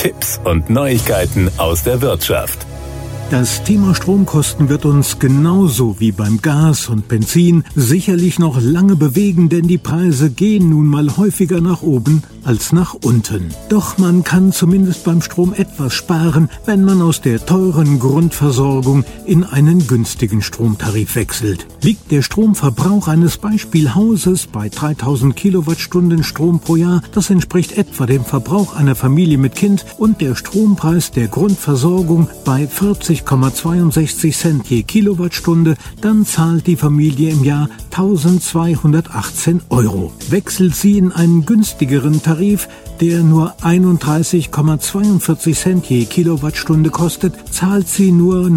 Tipps und Neuigkeiten aus der Wirtschaft. Das Thema Stromkosten wird uns genauso wie beim Gas und Benzin sicherlich noch lange bewegen, denn die Preise gehen nun mal häufiger nach oben als nach unten. Doch man kann zumindest beim Strom etwas sparen, wenn man aus der teuren Grundversorgung in einen günstigen Stromtarif wechselt. Liegt der Stromverbrauch eines Beispielhauses bei 3000 Kilowattstunden Strom pro Jahr, das entspricht etwa dem Verbrauch einer Familie mit Kind, und der Strompreis der Grundversorgung bei 40,62 Cent je Kilowattstunde, dann zahlt die Familie im Jahr 1218 Euro. Wechselt sie in einen günstigeren Tarif, der nur 31,42 Cent je Kilowattstunde kostet, zahlt sie nur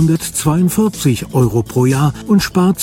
942 Euro pro Jahr und spart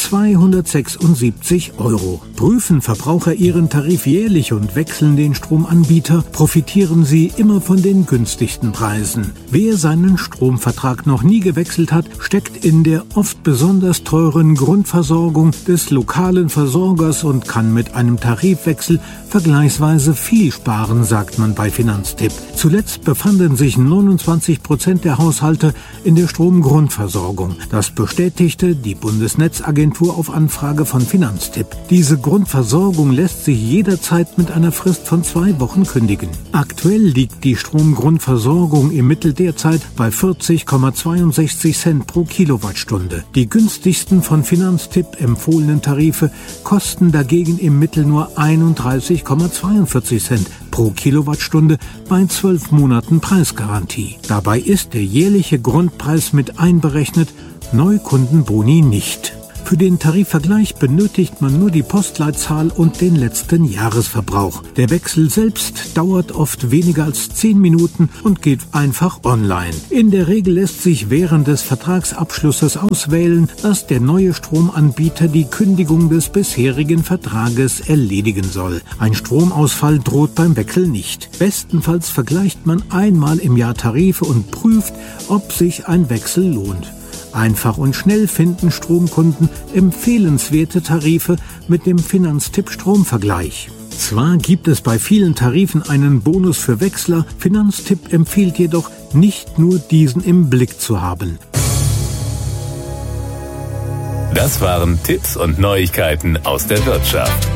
276 Euro. Prüfen Verbraucher ihren Tarif jährlich und wechseln den Stromanbieter, profitieren sie immer von den günstigsten Preisen. Wer seinen Stromvertrag noch nie gewechselt hat, steckt in der oft besonders teuren Grundversorgung des lokalen Versorgers und kann mit einem Tarifwechsel vergleichsweise viel sparen, sagt man bei Finanztipp. Zuletzt befanden sich 29% der Haushalte in der Stromgrundversorgung. Das bestätigte die Bundesnetzagentur auf Anfrage von Finanztipp. Diese Grundversorgung lässt sich jederzeit mit einer Frist von 2 Wochen kündigen. Aktuell liegt die Stromgrundversorgung im Mittel derzeit bei 40,62 Cent pro Kilowattstunde. Die günstigsten von Finanztipp empfohlenen Tarife kosten dagegen im Mittel nur 31,42 Cent pro Kilowattstunde bei 12 Monaten Preisgarantie. Dabei ist der jährliche Grundpreis mit einberechnet, Neukundenboni nicht. Für den Tarifvergleich benötigt man nur die Postleitzahl und den letzten Jahresverbrauch. Der Wechsel selbst dauert oft weniger als 10 Minuten und geht einfach online. In der Regel lässt sich während des Vertragsabschlusses auswählen, dass der neue Stromanbieter die Kündigung des bisherigen Vertrages erledigen soll. Ein Stromausfall droht beim Wechsel nicht. Bestenfalls vergleicht man einmal im Jahr Tarife und prüft, ob sich ein Wechsel lohnt. Einfach und schnell finden Stromkunden empfehlenswerte Tarife mit dem Finanztipp Stromvergleich. Zwar gibt es bei vielen Tarifen einen Bonus für Wechsler, Finanztipp empfiehlt jedoch, nicht nur diesen im Blick zu haben. Das waren Tipps und Neuigkeiten aus der Wirtschaft.